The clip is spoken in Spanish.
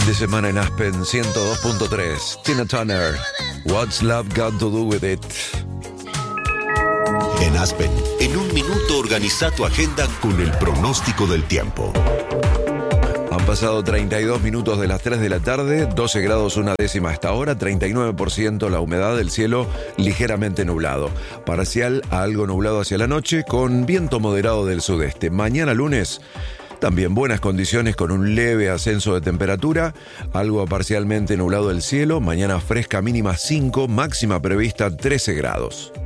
De semana en Aspen 102.3. Tina Turner. What's Love Got to Do With It? En Aspen, en un minuto organiza tu agenda con el pronóstico del tiempo. Han pasado 32 minutos de las 3 de la tarde, 12 grados una décima a esta hora, 39% la humedad del cielo ligeramente nublado. Parcial a algo nublado hacia la noche con viento moderado del sudeste. Mañana lunes, también buenas condiciones con un leve ascenso de temperatura, algo parcialmente nublado el cielo, mañana fresca mínima 5, máxima prevista 13 grados.